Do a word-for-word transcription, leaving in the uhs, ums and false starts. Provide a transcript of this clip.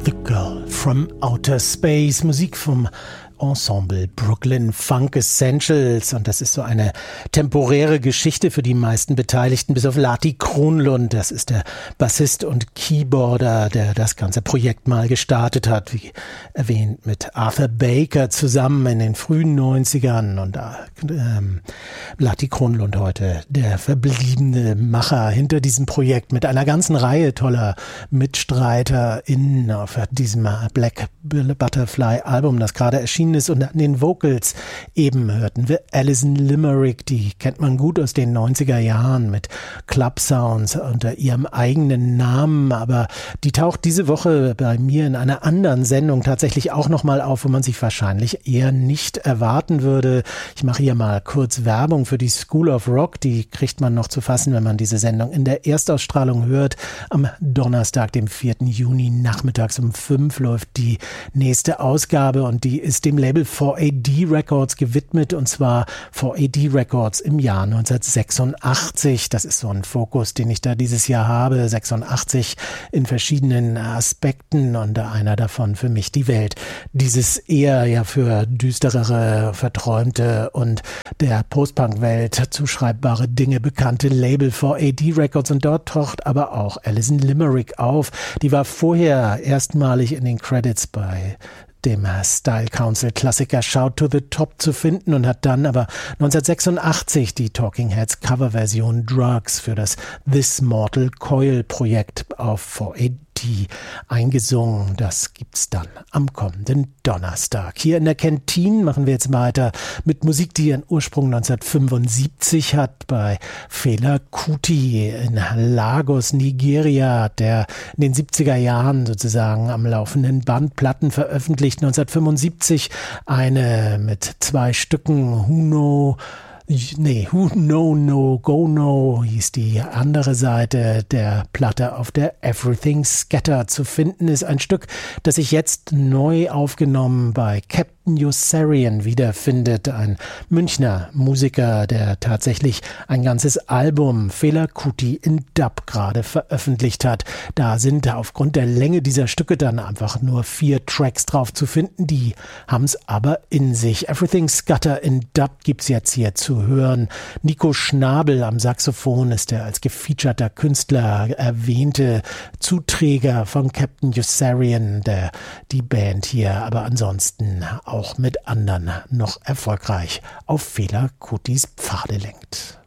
The Girl from Outer Space, Musik vom Ensemble Brooklyn Funk Essentials, und das ist so eine temporäre Geschichte für die meisten Beteiligten, bis auf Lati Kronlund. Das ist der Bassist und Keyboarder, der das ganze Projekt mal gestartet hat, wie erwähnt, mit Arthur Baker zusammen in den frühen neunzigern, und ähm, Lati Kronlund heute der verbliebene Macher hinter diesem Projekt mit einer ganzen Reihe toller MitstreiterInnen auf diesem Black Butterfly Album, das gerade erschienen ist. Und an den Vocals eben hörten wir Alison Limerick, die kennt man gut aus den neunziger Jahren mit Club Sounds unter ihrem eigenen Namen, aber die taucht diese Woche bei mir in einer anderen Sendung tatsächlich auch nochmal auf, wo man sich wahrscheinlich eher nicht erwarten würde. Ich mache hier mal kurz Werbung für die School of Rock, die kriegt man noch zu fassen, wenn man diese Sendung in der Erstausstrahlung hört. Am Donnerstag, dem vierten Juni, nachmittags um fünf läuft die nächste Ausgabe, und die ist dem Label vier A D Records gewidmet, und zwar vier A D Records im Jahr neunzehnhundertsechsundachtzig. Das ist so ein Fokus, den ich da dieses Jahr habe. sechsundachtzig in verschiedenen Aspekten, und einer davon für mich die Welt. Dieses eher ja für düsterere, verträumte und der Post-Punk-Welt zuschreibbare Dinge bekannte Label vier A D Records, und dort taucht aber auch Alison Limerick auf. Die war vorher erstmalig in den Credits bei dem Style Council Klassiker Shout to the Top zu finden und hat dann aber neunzehnhundertsechsundachtzig die Talking Heads Coverversion Drugs für das This Mortal Coil Projekt auf vier A D eingesungen. Das gibt's dann am kommenden Donnerstag. Hier in der Kantine machen wir jetzt weiter mit Musik, die ihren Ursprung neunzehnhundertfünfundsiebzig hat, bei Fela Kuti in Lagos, Nigeria, der in den siebziger Jahren sozusagen am laufenden Band Platten veröffentlicht. neunzehnhundertfünfundsiebzig eine mit zwei Stücken, Huno Nee, Who No No Go No hieß die andere Seite der Platte, auf der Everything Scattered zu finden ist. Ein Stück, das sich jetzt neu aufgenommen bei Captain Yossarian wiederfindet. Ein Münchner Musiker, der tatsächlich ein ganzes Album Fela Kuti in Dub gerade veröffentlicht hat. Da sind aufgrund der Länge dieser Stücke dann einfach nur vier Tracks drauf zu finden. Die haben es aber in sich. Everything Scattered in Dub gibt's jetzt hier zu hören. Nico Schnabel am Saxophon ist der als gefeaturter Künstler erwähnte Zuträger von Captain Yossarian, der die Band hier aber ansonsten auch mit anderen noch erfolgreich auf Fela Kutis Pfade lenkt.